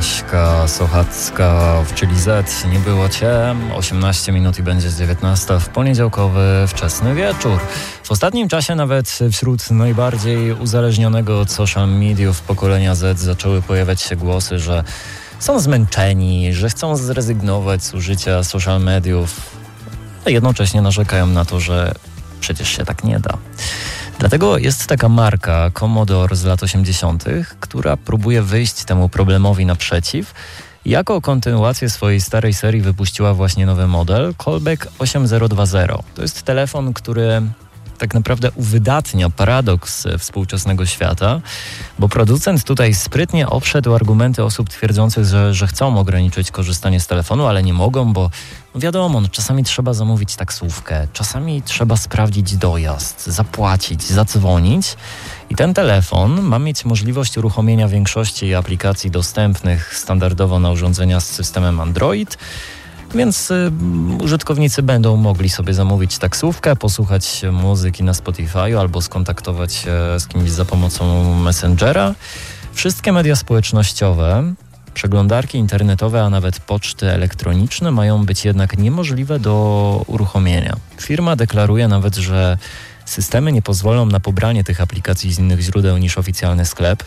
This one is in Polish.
Kaśka Sochacka w Czyli Z. Nie było cię. 18 minut i będzie z 19 w poniedziałkowy wczesny wieczór. W ostatnim czasie nawet wśród najbardziej uzależnionego od social mediów pokolenia Z zaczęły pojawiać się głosy, że są zmęczeni, że chcą zrezygnować z użycia social mediów, a jednocześnie narzekają na to, że przecież się tak nie da. Dlatego jest taka marka Commodore z lat 80., która próbuje wyjść temu problemowi naprzeciw. Jako kontynuację swojej starej serii wypuściła właśnie nowy model Callback 8020. To jest telefon, który tak naprawdę uwydatnia paradoks współczesnego świata, bo producent tutaj sprytnie obszedł argumenty osób twierdzących, że chcą ograniczyć korzystanie z telefonu, ale nie mogą, bo wiadomo, czasami trzeba zamówić taksówkę, czasami trzeba sprawdzić dojazd, zapłacić, zadzwonić. I ten telefon ma mieć możliwość uruchomienia większości aplikacji dostępnych standardowo na urządzenia z systemem Android, więc użytkownicy będą mogli sobie zamówić taksówkę, posłuchać muzyki na Spotify albo skontaktować się z kimś za pomocą Messengera. Wszystkie media społecznościowe, przeglądarki internetowe, a nawet poczty elektroniczne mają być jednak niemożliwe do uruchomienia. Firma deklaruje nawet, że systemy nie pozwolą na pobranie tych aplikacji z innych źródeł niż oficjalny sklep.